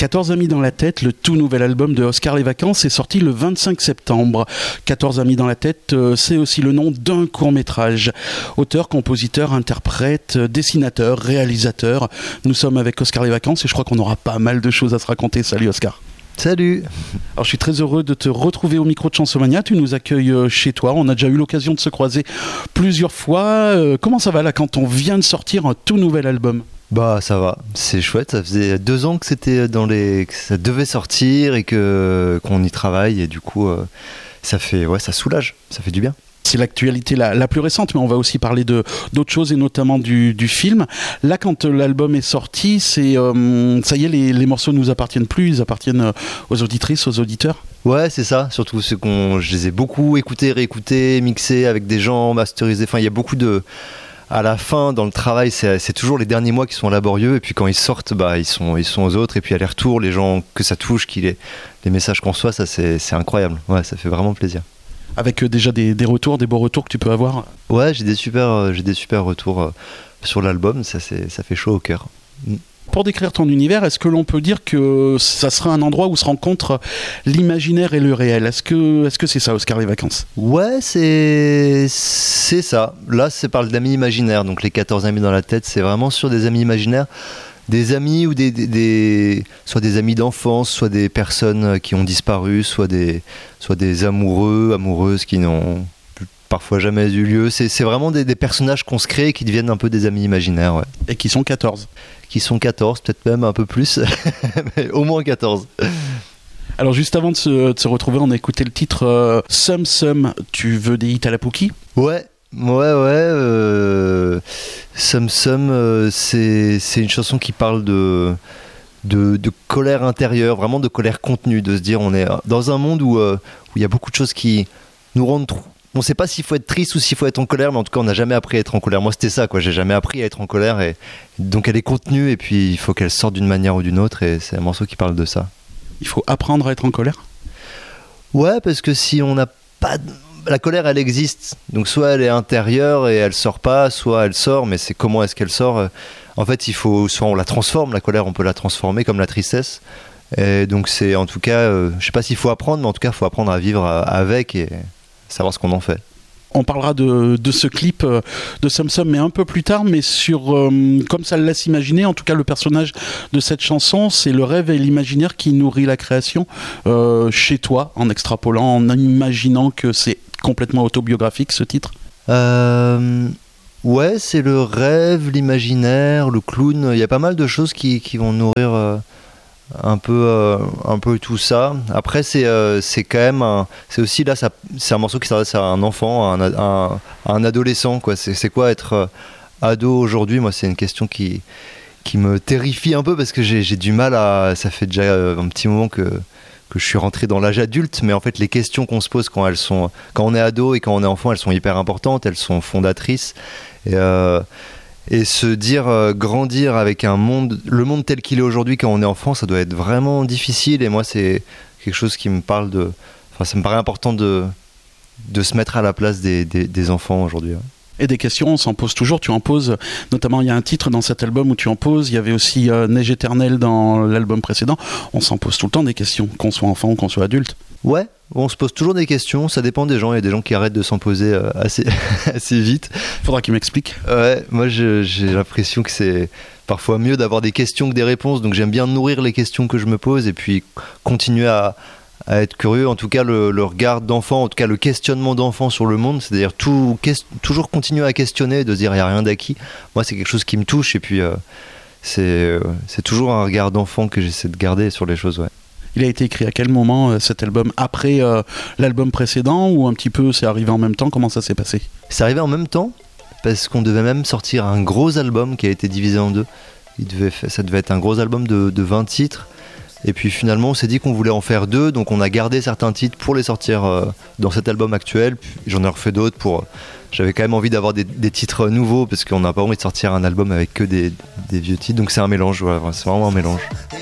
14 amis dans la tête, le tout nouvel album de Oscar Les Vacances est sorti le 25 septembre. 14 amis dans la tête, c'est aussi le nom d'un court-métrage. Auteur, compositeur, interprète, dessinateur, réalisateur. Nous sommes avec Oscar Les Vacances et je crois qu'on aura pas mal de choses à se raconter. Salut Oscar. Salut. Alors je suis très heureux de te retrouver au micro de Chansomania. Tu nous accueilles chez toi. On a déjà eu l'occasion de se croiser plusieurs fois. Comment ça va là quand on vient de sortir un tout nouvel album ? Bah ça va, c'est chouette. Ça faisait 2 ans que c'était que ça devait sortir et qu'on y travaille et du coup ça soulage, ça fait du bien. C'est l'actualité la plus récente, mais on va aussi parler d'autres choses et notamment du film. Là, quand l'album est sorti, ça y est, les morceaux ne nous appartiennent plus, ils appartiennent aux auditrices, aux auditeurs. Ouais, c'est ça, surtout je les ai beaucoup écoutés, réécoutés, mixés avec des gens, masterisés. Enfin, il y a beaucoup de... À la fin, dans le travail, c'est toujours les derniers mois qui sont laborieux, et puis quand ils sortent, ils sont aux autres, et puis à les retours, les gens que ça touche, les messages qu'on reçoit, ça c'est incroyable. Ouais, ça fait vraiment plaisir. Avec déjà des retours, des beaux retours que tu peux avoir. Ouais, j'ai des super retours sur l'album, ça fait chaud au cœur. Pour décrire ton univers, est-ce que l'on peut dire que ça sera un endroit où se rencontrent l'imaginaire et le réel ? Est-ce que c'est ça, Oscar Les Vacances ? Ouais, c'est ça. Là, c'est parle d'amis imaginaires. Donc les 14 amis dans la tête, c'est vraiment sur des amis imaginaires. Des amis ou soit des amis d'enfance, soit des personnes qui ont disparu, soit des amoureux, amoureuses qui n'ont parfois jamais eu lieu. C'est vraiment des personnages qu'on se crée et qui deviennent un peu des amis imaginaires. Ouais. Et qui sont 14. Qui sont 14, peut-être même un peu plus, mais au moins 14. Alors juste avant de se retrouver, on a écouté le titre Sum Sum, tu veux des hits à la Pookie ? Ouais. Sum Sum, c'est une chanson qui parle de colère intérieure, vraiment de colère contenue, de se dire on est dans un monde où il y a beaucoup de choses qui nous rendent trop. On ne sait pas s'il faut être triste ou s'il faut être en colère, mais en tout cas, on n'a jamais appris à être en colère. Moi, c'était ça, quoi. J'ai jamais appris à être en colère, et donc elle est contenue, et puis il faut qu'elle sorte d'une manière ou d'une autre, et c'est un morceau qui parle de ça. Il faut apprendre à être en colère ? Ouais, parce que si on n'a pas... La colère, elle existe. Donc soit elle est intérieure et elle sort pas, soit elle sort, mais c'est comment est-ce qu'elle sort ? En fait, soit on la transforme, la colère, on peut la transformer comme la tristesse. Et donc c'est en tout cas, je sais pas s'il faut apprendre, mais en tout cas, il faut apprendre à vivre avec et savoir ce qu'on en fait. On parlera de ce clip de Sum Sum, mais un peu plus tard, mais sur comme ça le laisse imaginer, en tout cas le personnage de cette chanson, c'est le rêve et l'imaginaire qui nourrit la création chez toi, en extrapolant, en imaginant que c'est complètement autobiographique ce titre. Ouais, c'est le rêve, l'imaginaire, le clown, il y a pas mal de choses qui vont nourrir... un peu tout ça. Après c'est quand même c'est aussi là c'est un morceau qui s'adresse à un enfant, à un adolescent, quoi. C'est quoi être ado aujourd'hui ? Moi, c'est une question qui me terrifie un peu parce que j'ai du mal ça fait déjà un petit moment que je suis rentré dans l'âge adulte, mais en fait les questions qu'on se pose quand on est ado et quand on est enfant, elles sont hyper importantes, elles sont fondatrices, et se dire grandir avec le monde tel qu'il est aujourd'hui quand on est enfant, ça doit être vraiment difficile. Et moi, c'est quelque chose qui me parle ça me paraît important de se mettre à la place des enfants aujourd'hui. Ouais. Et des questions, on s'en pose toujours. Tu en poses, notamment il y a un titre dans cet album où tu en poses. Il y avait aussi Neige éternelle dans l'album précédent. On s'en pose tout le temps des questions, qu'on soit enfant ou qu'on soit adulte. Ouais, on se pose toujours des questions, ça dépend des gens. Il y a des gens qui arrêtent de s'en poser assez vite. Faudra qu'ils m'expliquent. Ouais, moi j'ai l'impression que c'est parfois mieux d'avoir des questions que des réponses. Donc j'aime bien nourrir les questions que je me pose et puis continuer à être curieux. En tout cas, le regard d'enfant, en tout cas le questionnement d'enfant sur le monde, c'est-à-dire toujours continuer à questionner, de se dire il n'y a rien d'acquis. Moi, c'est quelque chose qui me touche et puis c'est toujours un regard d'enfant que j'essaie de garder sur les choses, ouais. Il a été écrit à quel moment cet album ? Après l'album précédent ou un petit peu c'est arrivé en même temps ? Comment ça s'est passé ? C'est arrivé en même temps parce qu'on devait même sortir un gros album qui a été divisé en deux. Ça devait être un gros album de 20 titres. Et puis finalement on s'est dit qu'on voulait en faire 2, donc on a gardé certains titres pour les sortir dans cet album actuel. Puis j'en ai refait d'autres j'avais quand même envie d'avoir des titres nouveaux parce qu'on n'a pas envie de sortir un album avec que des vieux titres. Donc c'est un mélange, voilà, c'est vraiment un mélange.